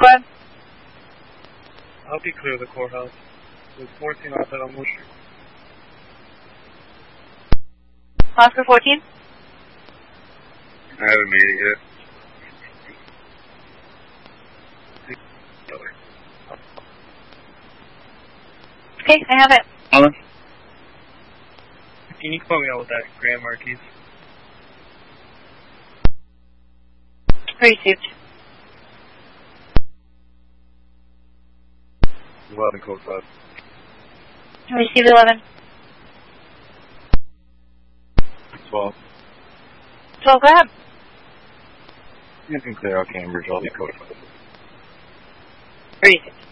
Go ahead. I'll be clear of the courthouse. There's 14 outside Elmwood Street. Oscar 14? I haven't made it yet. Okay, I have it. Alan? Can you call me out with that Grand Marquis? Received. 11 code 5. Received 11. 12. 12, go ahead. You can clear out Cambridge, I'll be code 5. Received.